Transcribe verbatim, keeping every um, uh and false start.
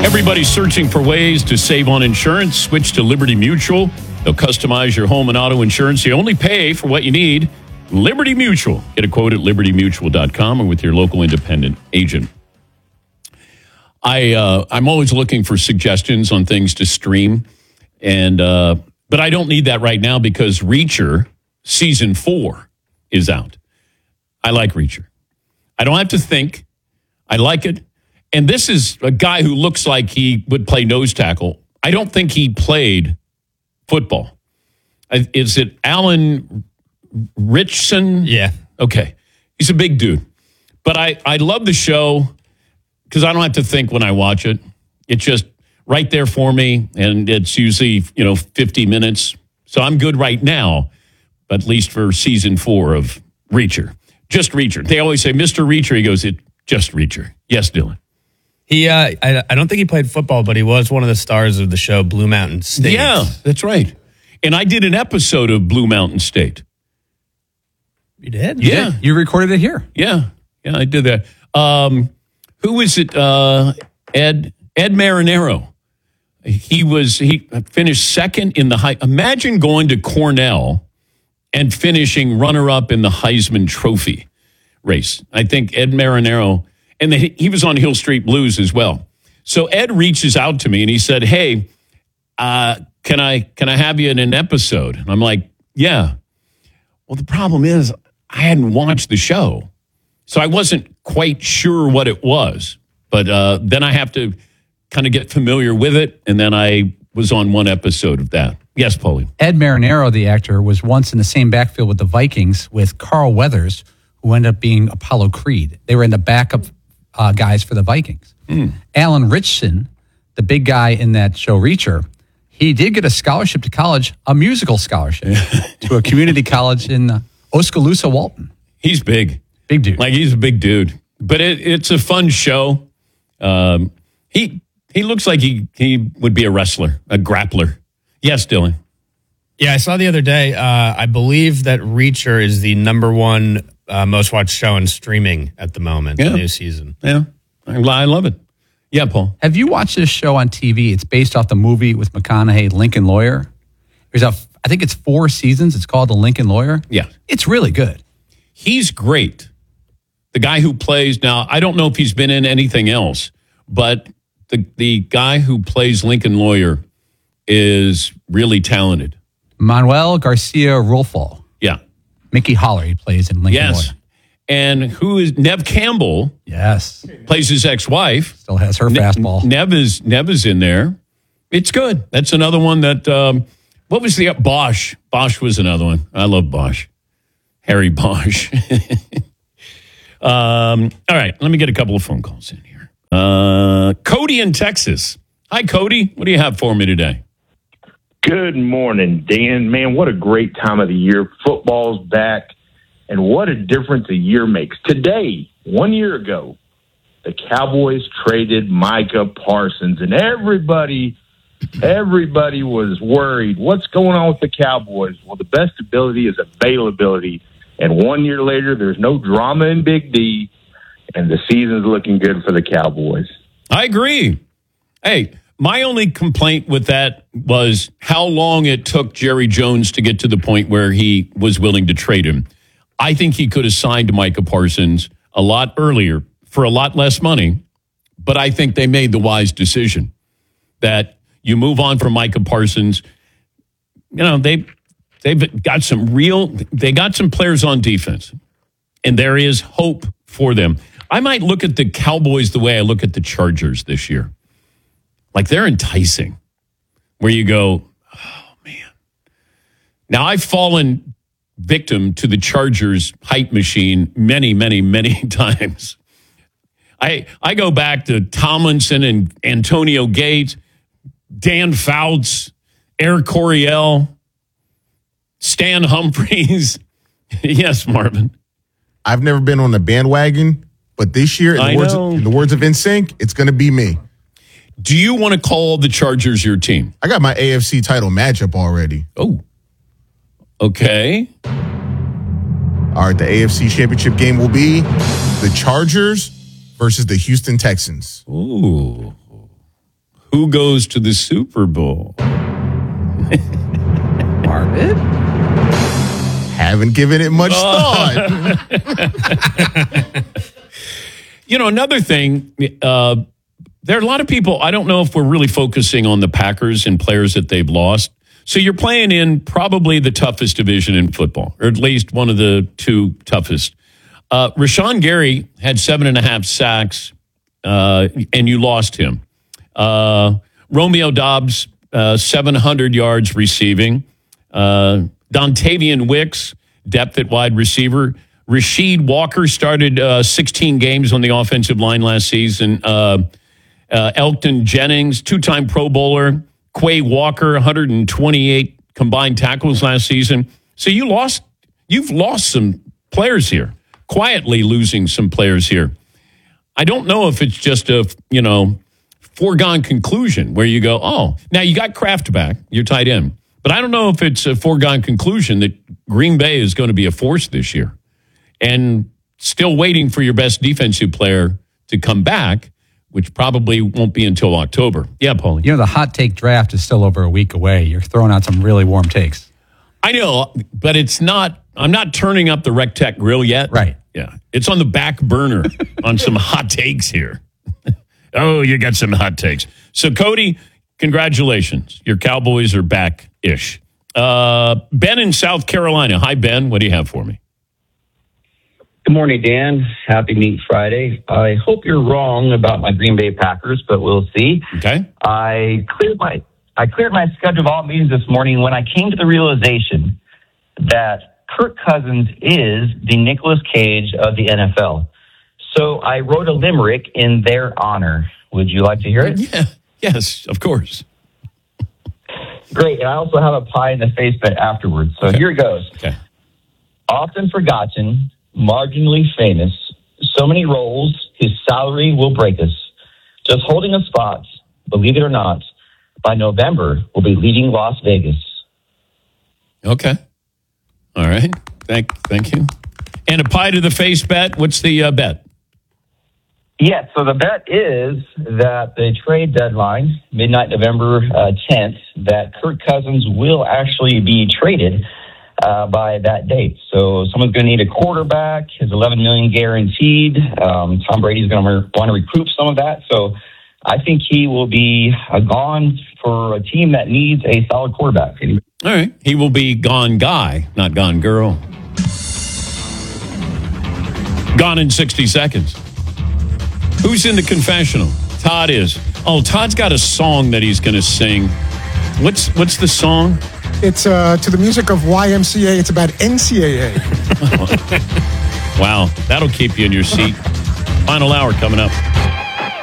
Everybody's searching for ways to save on insurance. Switch to Liberty Mutual. They'll customize your home and auto insurance. You only pay for what you need. Liberty Mutual. Get a quote at liberty mutual dot com or with your local independent agent. I, uh, I'm always looking for suggestions on things to stream. and uh, But I don't need that right now because Reacher Season four is out. I like Reacher. I don't have to think. I like it. And this is a guy who looks like he would play nose tackle. I don't think he played football. Is it Alan Richson? Yeah. Okay. He's a big dude. But I, I love the show because I don't have to think when I watch it. It's just right there for me. And it's usually, you know, fifty minutes. So I'm good right now, but at least for season four of Reacher. Just Reacher. They always say, Mister Reacher. He goes, it just Reacher. Yes, Dylan. He, uh, I, I don't think he played football, but he was one of the stars of the show Blue Mountain State. Yeah, that's right. And I did an episode of Blue Mountain State. You did? Yeah. You, did? You recorded it here. Yeah. Yeah, I did that. Um, who is it? Uh, Ed Ed Marinero. He was he finished second in the high. Imagine going to Cornell and finishing runner-up in the Heisman Trophy race. I think Ed Marinero, and the, he was on Hill Street Blues as well. So Ed reaches out to me and he said, "Hey, uh, can I can I have you in an episode?" And I'm like, "Yeah." Well, the problem is I hadn't watched the show, so I wasn't quite sure what it was. But uh, then I have to kind of get familiar with it, and then I was on one episode of that. Yes, Paulie. Ed Marinero, the actor, was once in the same backfield with the Vikings with Carl Weathers, who ended up being Apollo Creed. They were in the backup uh, guys for the Vikings. Mm. Alan Richson, the big guy in that show Reacher, he did get a scholarship to college, a musical scholarship, to a community college in uh, Oskaloosa, Walton. He's big. Big dude. Like, he's a big dude. But it, it's a fun show. Um, he he looks like he, he would be a wrestler, a grappler. Yes, Dylan. Yeah, I saw the other day, uh, I believe that Reacher is the number one uh, most watched show in streaming at the moment, yeah. the new season. Yeah, I, I love it. Yeah, Paul. Have you watched this show on T V? It's based off the movie with McConaughey, Lincoln Lawyer. There's a, I think it's four seasons. It's called The Lincoln Lawyer. Yeah. It's really good. He's great. The guy who plays, now, I don't know if he's been in anything else, but the the guy who plays Lincoln Lawyer is really talented. Manuel Garcia Rolfo. Yeah. Mickey Holler, he plays in Lincoln yes. Lawyer. And who is Nev Campbell? Yes. Plays his ex-wife. Still has her fastball. Ne- Nev is Nev is in there. It's good. That's another one that, um, what was the, Bosch. Bosch was another one. I love Bosch. Harry Bosch. um, all right, let me get a couple of phone calls in here. Uh, Cody in Texas. Hi, Cody. What do you have for me today? Good morning, Dan. Man, what a great time of the year. Football's back, and what a difference a year makes. Today, one year ago, the Cowboys traded Micah Parsons, and everybody, everybody was worried. What's going on with the Cowboys? Well, the best ability is availability, and one year later, there's no drama in Big D, and the season's looking good for the Cowboys. I agree. Hey, my only complaint with that was how long it took Jerry Jones to get to the point where he was willing to trade him. I think he could have signed Micah Parsons a lot earlier for a lot less money, but I think they made the wise decision that you move on from Micah Parsons. You know, they, they've got some real, they got some players on defense, and there is hope for them. I might look at the Cowboys the way I look at the Chargers this year. Like, they're enticing, where you go, oh, man. Now, I've fallen victim to the Chargers hype machine many, many, many times. I I go back to Tomlinson and Antonio Gates, Dan Fouts, Eric Coryell, Stan Humphries. Yes, Marvin. I've never been on the bandwagon, but this year, in the, words of, in the words of N Sync, it's going to be me. Do you want to call the Chargers your team? I got my A F C title matchup already. Oh, okay. All right, the A F C championship game will be the Chargers versus the Houston Texans. Ooh. Who goes to the Super Bowl? Marvin? Haven't given it much Oh. thought. You know, another thing, uh, there are a lot of people, I don't know if we're really focusing on the Packers and players that they've lost. So you're playing in probably the toughest division in football, or at least one of the two toughest. Uh, Rashawn Gary had seven and a half sacks, uh, and you lost him. Uh, Romeo Dobbs, uh, seven hundred yards receiving. Uh, Dontavian Wicks, depth at wide receiver. Rasheed Walker started uh, sixteen games on the offensive line last season. Uh, uh, Elton Jennings, two-time Pro Bowler. Quay Walker, one hundred twenty-eight combined tackles last season. So you lost, you've lost some players here, quietly losing some players here. I don't know if it's just a, you know, foregone conclusion where you go, oh, now you got Kraft back, you're tight end. But I don't know if it's a foregone conclusion that Green Bay is going to be a force this year. And still waiting for your best defensive player to come back, which probably won't be until October. Yeah, Paulie. You know, the hot take draft is still over a week away. You're throwing out some really warm takes. I know, but it's not, I'm not turning up the Rec Tech grill yet. Right. Yeah. It's on the back burner on some hot takes here. Oh, you got some hot takes. So, Cody, congratulations. Your Cowboys are back-ish. Uh, Ben in South Carolina. Hi, Ben. What do you have for me? Good morning, Dan. Happy Meat Friday. I hope you're wrong about my Green Bay Packers, but we'll see. Okay. I cleared my I cleared my schedule of all meetings this morning when I came to the realization that Kirk Cousins is the Nicolas Cage of the N F L. So I wrote a limerick in their honor. Would you like to hear it? Yeah. Yes, of course. Great. And I also have a pie in the face bet afterwards. So Okay. here it goes. Okay. Often forgotten, marginally famous, so many roles, his salary will break us. Just holding a spot, believe it or not, by November, we'll be leading Las Vegas. Okay. All right. Thank, thank you. And a pie to the face bet. What's the uh, bet? Yes, so the bet is that the trade deadline, midnight November uh, tenth, that Kirk Cousins will actually be traded uh, by that date. So someone's going to need a quarterback, his eleven million dollars guaranteed. Um, Tom Brady's going to want to recoup some of that. So I think he will be uh, gone for a team that needs a solid quarterback. All right. He will be gone guy, not gone girl. Gone in sixty seconds. Who's in the confessional? Todd is. Oh, Todd's got a song that he's going to sing. What's what's the song? It's uh, to the music of Y M C A. It's about N C A A. Wow, that'll keep you in your seat. Final hour coming up.